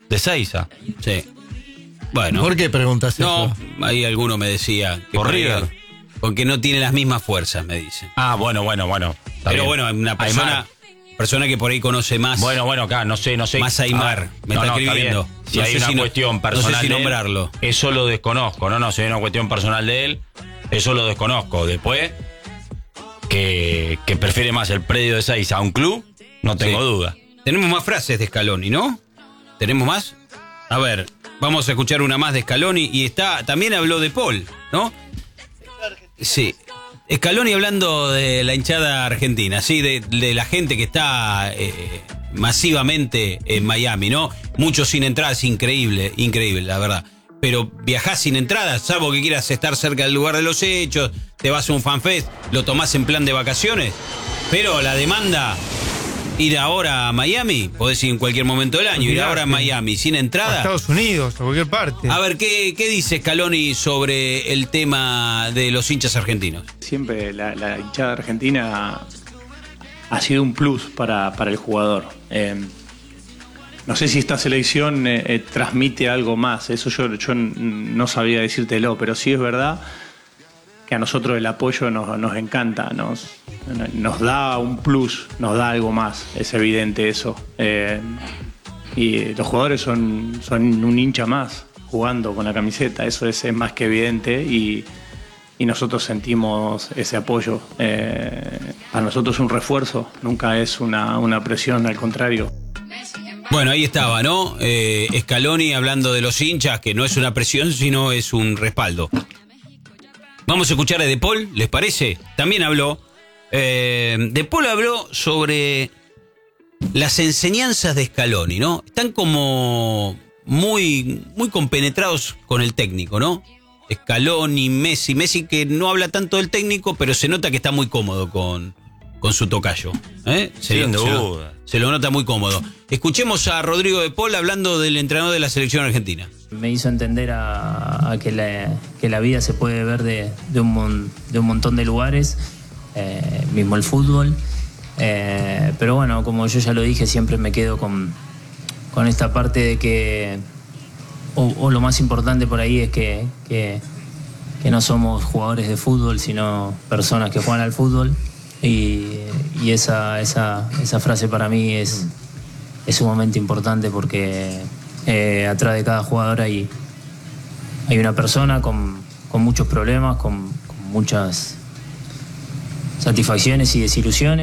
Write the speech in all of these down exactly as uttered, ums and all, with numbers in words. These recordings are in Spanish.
de Ezeiza. Sí. Bueno. ¿Por qué preguntas no, eso? No, ahí alguno me decía que por River. Porque no tiene las mismas fuerzas, me dicen. Ah, bueno, bueno, bueno. Pero bien. Bueno, una persona, persona que por ahí conoce más. Bueno, bueno, acá, no sé, no sé. Más Aymar, me no, está no, escribiendo. Está si no hay sé una si cuestión no, personal. No sé si de él, nombrarlo. Eso lo desconozco, no, no, si hay una cuestión personal de él, eso lo desconozco. Después, que, que prefiere más el predio de Ezeiza a un club, no tengo sí. duda. Tenemos más frases de Scaloni, ¿no? ¿Tenemos más? A ver, vamos a escuchar una más de Scaloni y está, también habló de Paul, ¿no? Sí. Scaloni hablando de la hinchada argentina, sí, de, de la gente que está eh, masivamente en Miami, ¿no? Muchos sin entradas, increíble, increíble, la verdad. Pero viajás sin entradas, salvo que quieras estar cerca del lugar de los hechos, te vas a un fanfest, lo tomás en plan de vacaciones, pero la demanda, ir ahora a Miami, podés ir en cualquier momento del año, ir ahora a Miami sin entrada. A Estados Unidos, a cualquier parte. A ver, ¿qué, qué dice Scaloni sobre el tema de los hinchas argentinos? Siempre la, la hinchada argentina ha sido un plus para, para el jugador. Eh, no sé si esta selección eh, eh, transmite algo más, eso yo, yo no sabía decírtelo, pero sí es verdad que a nosotros el apoyo nos, nos encanta, nos, nos da un plus, nos da algo más, es evidente eso. Eh, y los jugadores son, son un hincha más jugando con la camiseta, eso es, es más que evidente y, y nosotros sentimos ese apoyo. Eh, para nosotros es un refuerzo, nunca es una, una presión, al contrario. Bueno, ahí estaba, ¿no? Eh, Scaloni hablando de los hinchas, que no es una presión, sino es un respaldo. Vamos a escuchar a De Paul, ¿les parece? También habló. Eh, De Paul habló sobre las enseñanzas de Scaloni, ¿no? Están como muy, muy compenetrados con el técnico, ¿no? Scaloni, Messi, Messi que no habla tanto del técnico, pero se nota que está muy cómodo con, con su tocayo. ¿eh? Se, Sin lo, duda. se, lo, se lo nota muy cómodo. Escuchemos a Rodrigo De Paul hablando del entrenador de la selección argentina. Me hizo entender a, a que, la, que la vida se puede ver de, de, un, mon, de un montón de lugares, eh, mismo el fútbol. Eh, pero bueno, como yo ya lo dije, siempre me quedo con, con esta parte de que, o, o lo más importante por ahí es que, que, que no somos jugadores de fútbol, sino personas que juegan al fútbol. Y, y esa, esa, esa frase para mí es, es sumamente importante porque eh, atrás de cada jugador hay, hay una persona con, con muchos problemas, con, con muchas satisfacciones y desilusiones.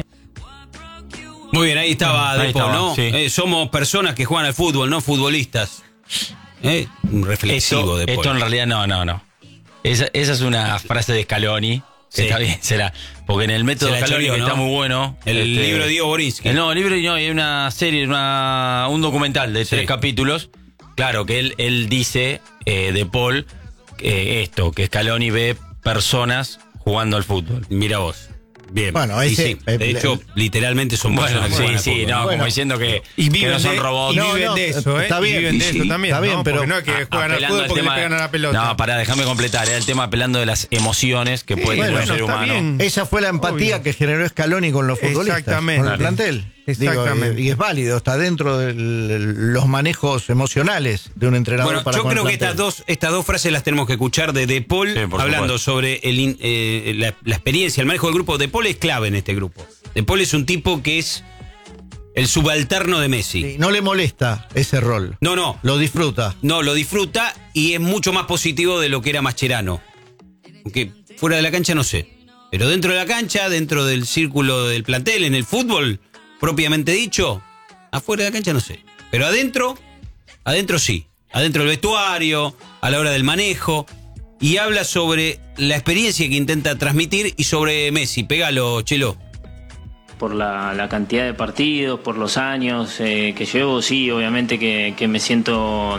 Muy bien, ahí estaba ahí De Paul, estaba, ¿no? Sí. Eh, somos personas que juegan al fútbol, no futbolistas. ¿Eh? Un reflexivo esto, De Paul. Esto en realidad no, no, no. Esa, esa es una frase de Scaloni. Sí. Está bien, será. Porque en el método Se la Scaloni, choreó, que ¿no? está muy bueno. El este, libro de Diego Borinsky. No, el libro no, hay una serie, una, un documental de Sí. tres capítulos. Claro, que él, él dice, eh, De Paul, eh, esto, que Scaloni ve personas jugando al fútbol. Mira vos. Bien. Bueno, Y ese- sí, de eh, hecho, literalmente son Bueno, personas que sí, juegan al sí, fútbol, no, Bueno. como diciendo que, Y que viven, no son de, robots. y No, viven no, de eso, ¿eh? está bien, y viven de sí, eso también, está bien, ¿no? pero Porque no es que juegan al apelando fútbol al porque tema- le pegan a la pelota. No, pará, déjame completar. Era el tema apelando de las emociones que puede tener bueno, un ser está humano. bien. Esa fue la empatía Obvio. que generó Scaloni con los futbolistas, Exactamente. con el plantel. Exactamente. Digo, y es válido, está dentro de los manejos emocionales de un entrenador. Bueno, para yo con el creo que plantel. estas dos, estas dos frases las tenemos que escuchar de De Paul, Sí, por hablando supuesto. sobre el, in- eh, la, la experiencia, el manejo del grupo. De Paul es clave en este grupo. De Paul es un tipo que es el subalterno de Messi. Sí, no le molesta ese rol. No, no, Lo disfruta. no, lo disfruta y es mucho más positivo de lo que era Mascherano. Aunque fuera de la cancha no sé. Pero dentro de la cancha, dentro del círculo del plantel, en el fútbol, propiamente dicho, afuera de la cancha no sé. Pero adentro, adentro sí. Adentro del vestuario, a la hora del manejo. Y habla sobre la experiencia que intenta transmitir y sobre Messi. Pégalo, Chelo. Por la, la cantidad de partidos, por los años eh, que llevo, sí, obviamente que, que me siento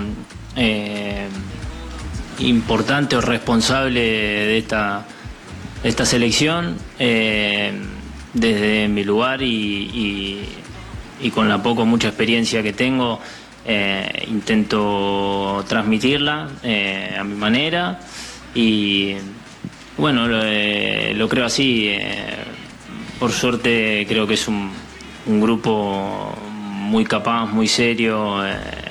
eh, importante o responsable de esta, de esta selección eh, desde mi lugar y, y, y con la poco o mucha experiencia que tengo eh, intento transmitirla eh, a mi manera y bueno, lo, eh, lo creo así. Eh, por suerte creo que es un, un grupo muy capaz, muy serio. Eh,